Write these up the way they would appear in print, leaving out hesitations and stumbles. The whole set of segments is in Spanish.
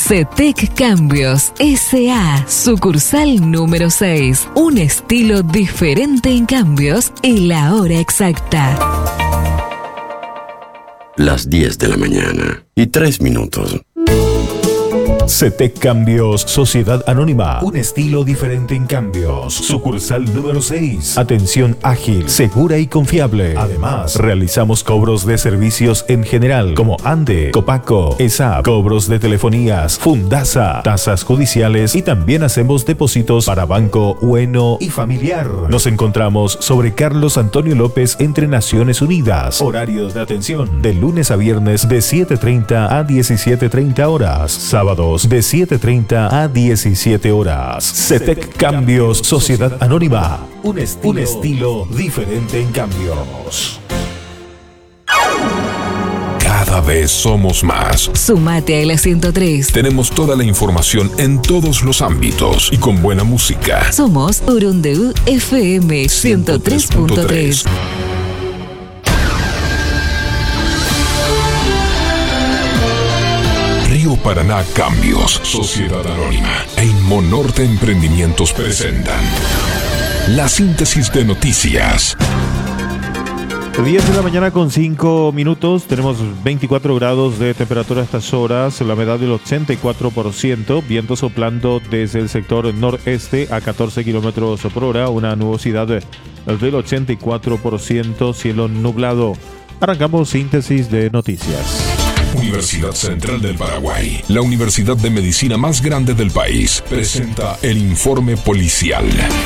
CETEC Cambios S.A. Sucursal número 6. Un estilo diferente en cambios y la hora exacta. Las 10 de la mañana y 3 minutos. CETEC Cambios Sociedad Anónima. Un estilo diferente en cambios. Sucursal número 6. Atención ágil, segura y confiable. Además, realizamos cobros de servicios en general como ANDE, Copaco, ESAP, cobros de telefonías, Fundasa, tasas judiciales y también hacemos depósitos para Banco Bueno y Familiar. Nos encontramos sobre Carlos Antonio López entre Naciones Unidas. Horario de atención de lunes a viernes de 7:30 a 17:30 horas. Sábados de 7:30 a 17 horas. CETEC Cambios Sociedad Anónima. Un estilo diferente en cambios. Cada vez somos más. Sumate a la 103. Tenemos toda la información en todos los ámbitos y con buena música. Somos Urundeu FM 103.3. Río Paraná Cambios, Sociedad Anónima e Inmonorte Emprendimientos presentan la síntesis de noticias. 10 de la mañana con 5 minutos, tenemos 24 grados de temperatura a estas horas, la humedad del 84%, viento soplando desde el sector noreste a 14 kilómetros por hora, una nubosidad del 84%, cielo nublado. Arrancamos síntesis de noticias. Universidad Central del Paraguay, la universidad de medicina más grande del país, presenta el informe policial.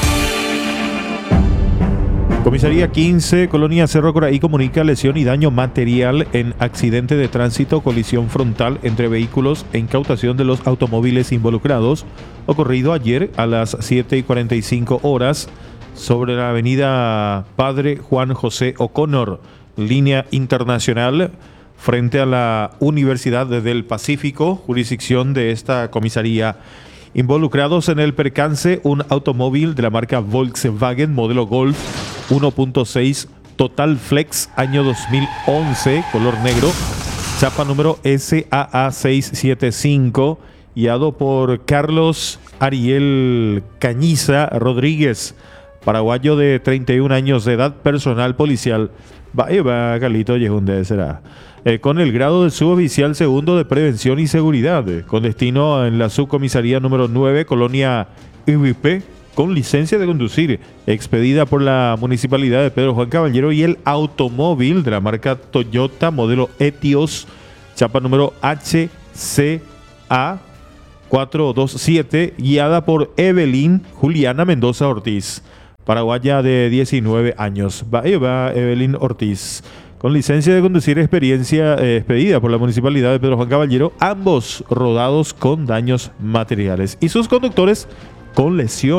Comisaría 15, Colonia Cerro Coraí comunica lesión y daño material en accidente de tránsito, colisión frontal entre vehículos e incautación de los automóviles involucrados, ocurrido ayer a las 7:45 horas sobre la avenida Padre Juan José O'Connor, línea internacional, frente a la Universidad del Pacífico, jurisdicción de esta comisaría. Involucrados en el percance, un automóvil de la marca Volkswagen, modelo Golf 1.6 Total Flex, año 2011, color negro, chapa número SAA675, guiado por Carlos Ariel Cañiza Rodríguez, paraguayo de 31 años de edad, personal policial. Va, Carlito Yehunde será. Con el grado de suboficial segundo de prevención y seguridad, con destino en la subcomisaría número 9, Colonia UIP, con licencia de conducir, expedida por la Municipalidad de Pedro Juan Caballero, y el automóvil de la marca Toyota, modelo Etios, chapa número HCA427, guiada por Evelyn Juliana Mendoza Ortiz, paraguaya de 19 años. Va Evelyn Ortiz, con licencia de conducir, experiencia expedida por la Municipalidad de Pedro Juan Caballero, ambos rodados con daños materiales y sus conductores con lesiones.